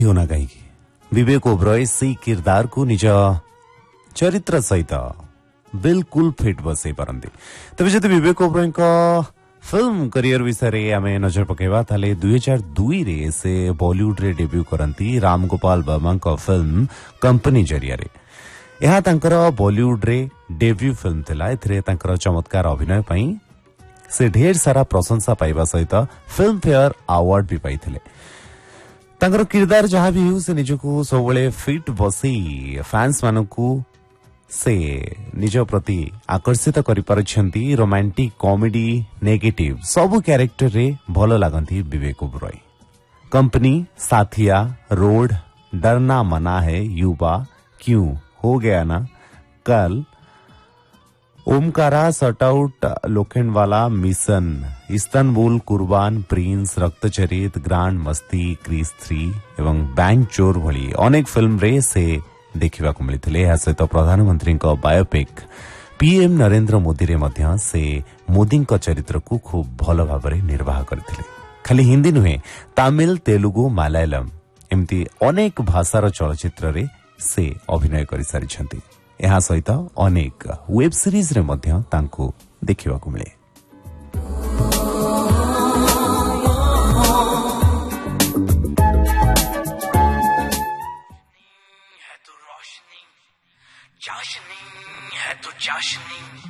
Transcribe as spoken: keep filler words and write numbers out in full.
होना कहीं विवेक ओबरॉय से किरदार को निज चरित्र सहित बिल्कुल फिट बसई पारती। तेज जब विवेक ओबरॉय फिल्म करियर विषय आम नजर पकेबा ताले दुई हजार दुई रे से बॉलीवुड रे डेब्यू करती राम गोपाल वर्मा फिल्म कंपनी जरिया यह तांकर बॉलीवुड रे डेब्यू फिल्म थिला। एथिरे तांकर चमत्कार अभिनय पई से ढेर सारा प्रशंसा पाइबा सहित फिल्म फेयर अवार्ड भी पाइथिले। तांकर किरदार जहाँ भी हो से निजको सबले फिट बसी फैंस मानकू से निज प्रति आकर्षित करि पारछंती। रोमांटिक कॉमेडी नेगेटिव सब कैरेक्टर रे भलो लागंती विवेक ओबरॉय। कंपनी, साथिया, रोड, डरना मना है, युवा, क्यों, हो गया ना, कल, ओमकारा, शटआउट, लोखंडवाला, मिशन, इस्तानबुल, कुर्बान, प्रिंस, रक्तचरित, ग्रांड मस्ती, क्रिस थ्री एवं बैंक चोर भली अनेक फिल्म रे से देखा मिलते। यह सहित प्रधानमंत्री बायोपिक पीएम नरेंद्र मोदी रे मध्य से मोदी चरित्र को खूब भल भाव निर्वाह करते। खाली हिंदी नुहे तमिल, तेलुगु, मलयालम एमती अनेक भाषार चलचित्र रे से अभिनय कर सारी। यह सहित अनेक वेब सीरीज रे मध्य तांको देखिबा को मिले।